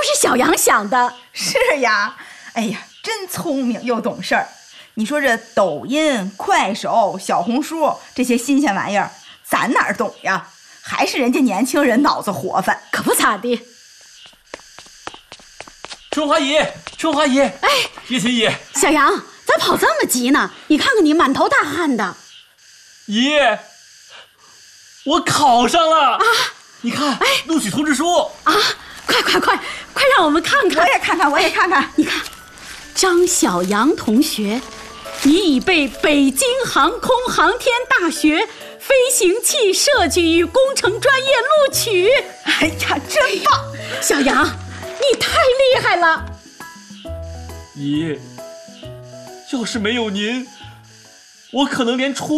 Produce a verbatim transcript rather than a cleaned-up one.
是小杨想的。 是呀，哎呀，真聪明又懂事儿。你说这抖音、快手、小红书这些新鲜玩意儿，咱哪儿懂呀？还是人家年轻人脑子活泛。 可不咋地。 春花姨，春花姨，哎，叶琴姨， 小杨，咋跑这么急呢？你看看你满头大汗的。 姨，我考上了啊！你看，哎，录取通知书啊！快快快快让我们看看！ 我也看看，我也看看。 你看，张小杨同学，你已被北京航空航天大学飞行器设计与工程专业录取。 哎呀，真棒！ 小杨，你太厉害了。 姨，要是没有您，我可能连初